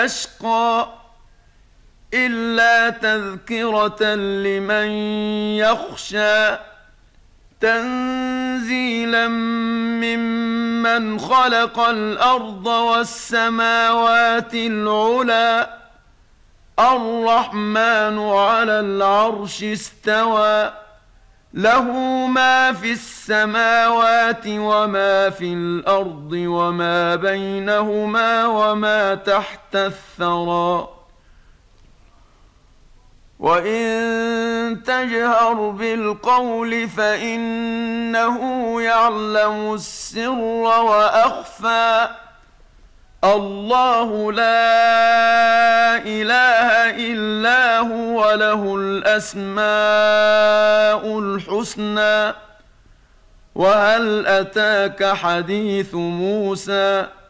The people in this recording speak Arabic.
أشقى إلا تذكرة لمن يخشى تنزيلا ممن خلق الأرض والسماوات العلى الرحمن على العرش استوى له ما في السماوات وما في الأرض وما بينهما وما تحت الثرى وإن تجهر بالقول فإنه يعلم السر وأخفى الله لا إله إلا هو له الأسماء الحسنى وهل أتاك حديث موسى